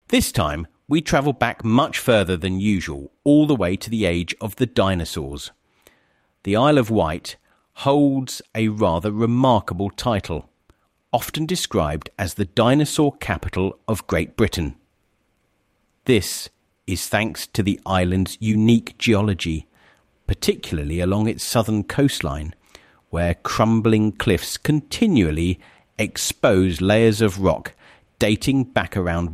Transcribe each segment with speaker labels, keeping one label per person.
Speaker 1: This time, we travel back much further than usual, all the way to the age of the dinosaurs. The Isle of Wight holds a rather remarkable title, often described as the dinosaur capital of Great Britain. This is thanks to the island's unique geology, particularly along its southern coastline, where crumbling cliffs continually expose layers of rock dating back around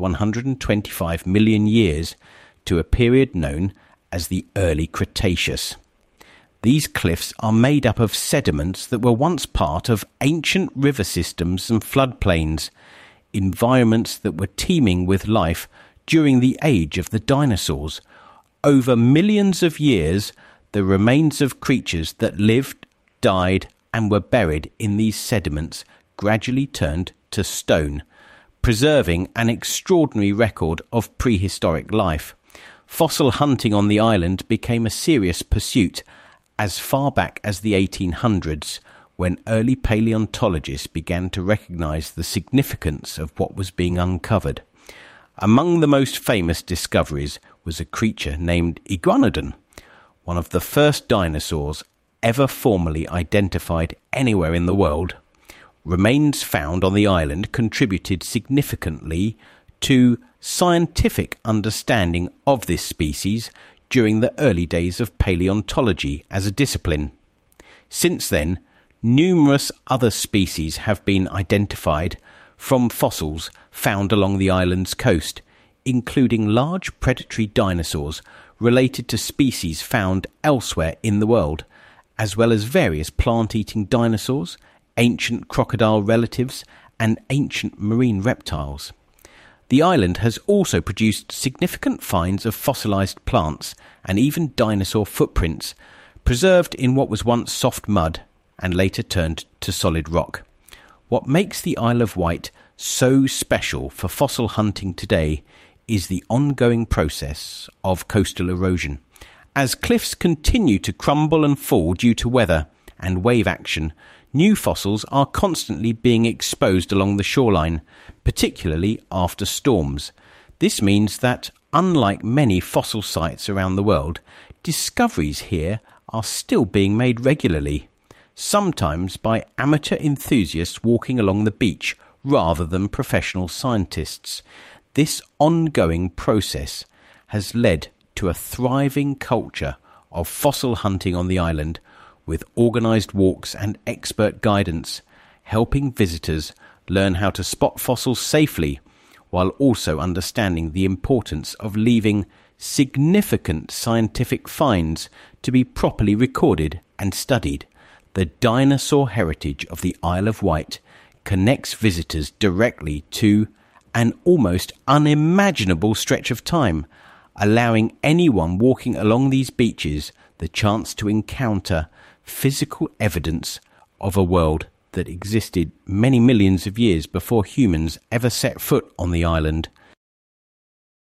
Speaker 1: 125 million years to a period known as the Early Cretaceous. These cliffs are made up of sediments that were once part of ancient river systems and floodplains, environments that were teeming with life during the age of the dinosaurs. Over millions of years, the remains of creatures that lived, died, and were buried in these sediments gradually turned to stone, preserving an extraordinary record of prehistoric life. Fossil hunting on the island became a serious pursuit as far back as the 1800s, when early paleontologists began to recognise the significance of what was being uncovered. Among the most famous discoveries was a creature named Iguanodon, one of the first dinosaurs ever formally identified anywhere in the world. Remains found on the island contributed significantly to scientific understanding of this species during the early days of paleontology as a discipline. Since then, numerous other species have been identified from fossils found along the island's coast, including large predatory dinosaurs related to species found elsewhere in the world, as well as various plant-eating dinosaurs, ancient crocodile relatives, and ancient marine reptiles. The island has also produced significant finds of fossilized plants and even dinosaur footprints, preserved in what was once soft mud and later turned to solid rock. What makes the Isle of Wight so special for fossil hunting today is the ongoing process of coastal erosion. As cliffs continue to crumble and fall due to weather and wave action, new fossils are constantly being exposed along the shoreline, particularly after storms. This means that, unlike many fossil sites around the world, discoveries here are still being made regularly, sometimes by amateur enthusiasts walking along the beach rather than professional scientists. This ongoing process has led to a thriving culture of fossil hunting on the island, with organised walks and expert guidance, helping visitors learn how to spot fossils safely, while also understanding the importance of leaving significant scientific finds to be properly recorded and studied. The dinosaur heritage of the Isle of Wight connects visitors directly to an almost unimaginable stretch of time, allowing anyone walking along these beaches the chance to encounter physical evidence of a world that existed many millions of years before humans ever set foot on the island.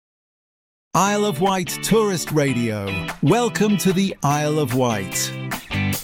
Speaker 2: Isle of Wight Tourist Radio. Welcome to the Isle of Wight.